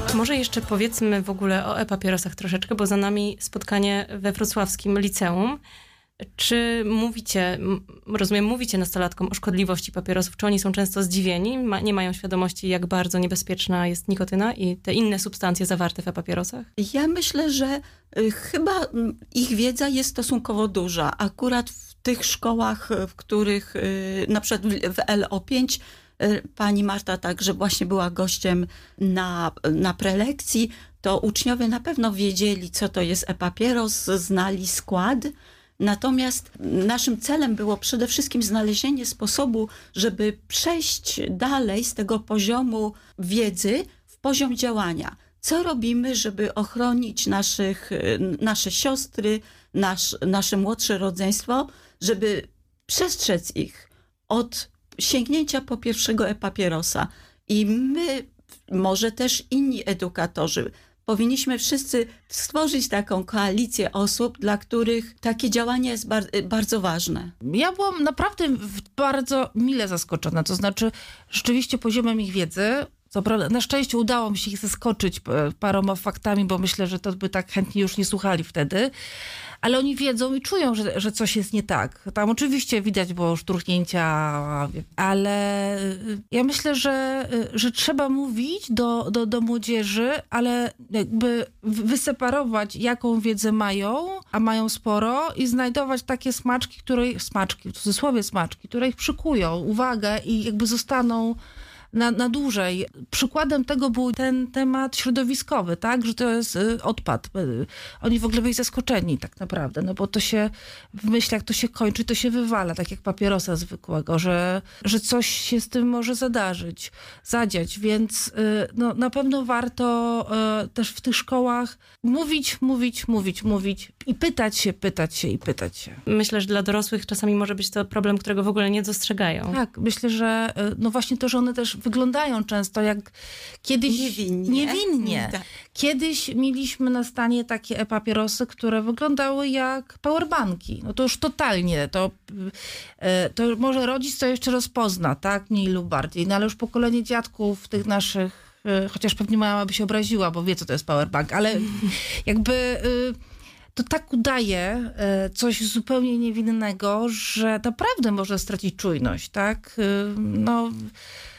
Może jeszcze powiedzmy w ogóle o e-papierosach troszeczkę, bo za nami spotkanie we wrocławskim liceum. Czy mówicie nastolatkom o szkodliwości papierosów? Czy oni są często zdziwieni? Nie mają świadomości, jak bardzo niebezpieczna jest nikotyna i te inne substancje zawarte w e-papierosach? Ja myślę, że chyba ich wiedza jest stosunkowo duża. Akurat w tych szkołach, w których na przykład w LO5 pani Marta także właśnie była gościem na prelekcji, to uczniowie na pewno wiedzieli, co to jest e-papieros, znali skład. Natomiast naszym celem było przede wszystkim znalezienie sposobu, żeby przejść dalej z tego poziomu wiedzy w poziom działania. Co robimy, żeby ochronić nasze siostry, nasze młodsze rodzeństwo, żeby przestrzec ich od sięgnięcia po pierwszego e-papierosa. I my, może też inni edukatorzy, powinniśmy wszyscy stworzyć taką koalicję osób, dla których takie działanie jest bardzo ważne. Ja byłam naprawdę bardzo mile zaskoczona. To znaczy, rzeczywiście poziomem ich wiedzy, co prawda, na szczęście udało mi się ich zaskoczyć paroma faktami, bo myślę, że to by tak chętnie już nie słuchali wtedy. Ale oni wiedzą i czują, że coś jest nie tak. Tam oczywiście widać było szturchnięcia, ale ja myślę, że trzeba mówić do młodzieży, ale jakby wyseparować, jaką wiedzę mają, a mają sporo, i znajdować takie smaczki, w cudzysłowie smaczki, które ich przykują uwagę i jakby zostaną na dłużej. Przykładem tego był ten temat środowiskowy, tak, że to jest odpad. Oni w ogóle byli zaskoczeni tak naprawdę, no bo to się w myślach to się kończy, to się wywala, tak jak papierosa zwykłego, że coś się z tym może zadziać, więc no, na pewno warto też w tych szkołach mówić i pytać się. Myślę, że dla dorosłych czasami może być to problem, którego w ogóle nie dostrzegają. Tak, myślę, że no właśnie to, że one też wyglądają często jak kiedyś niewinnie. Tak. Kiedyś mieliśmy na stanie takie e-papierosy, które wyglądały jak powerbanki. No to już totalnie, to może rodzic to jeszcze rozpozna, tak, mniej lub bardziej, no ale już pokolenie dziadków tych naszych, chociaż pewnie moja mama by się obraziła, bo wie, co to jest powerbank, ale jakby to tak udaje coś zupełnie niewinnego, że naprawdę można stracić czujność, tak? No,